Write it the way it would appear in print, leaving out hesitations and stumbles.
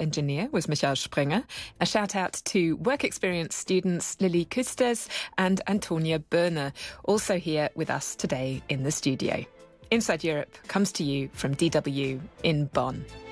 engineer was Michael Springer. A shout out to work experience students Lily Kustes and Antonia Berner, also here with us today in the studio. Inside Europe comes to you from DW in Bonn.